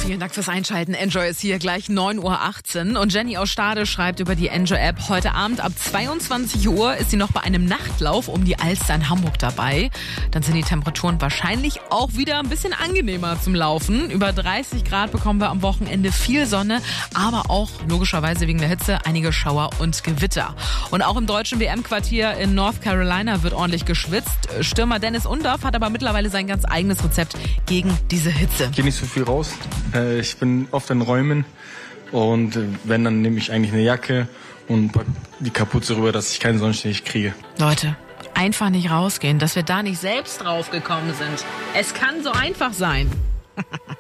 Vielen Dank fürs Einschalten. Enjoy ist hier gleich 9:18 Uhr. Und Jenny aus Stade schreibt über die Enjoy-App. Heute Abend ab 22 Uhr ist sie noch bei einem Nachtlauf um die Alster in Hamburg dabei. Dann sind die Temperaturen wahrscheinlich auch wieder ein bisschen angenehmer zum Laufen. Über 30 Grad bekommen wir am Wochenende, viel Sonne, aber auch logischerweise wegen der Hitze einige Schauer und Gewitter. Und auch im deutschen WM-Quartier in North Carolina wird ordentlich geschwitzt. Stürmer Dennis Undorf hat aber mittlerweile sein ganz eigenes Rezept gegen diese Hitze. Ich gehe nicht so viel raus. Ich bin oft in Räumen und wenn, dann nehme ich eigentlich eine Jacke und pack die Kapuze rüber, dass ich keinen Sonnenstich kriege. Leute, einfach nicht rausgehen, dass wir da nicht selbst drauf gekommen sind. Es kann so einfach sein.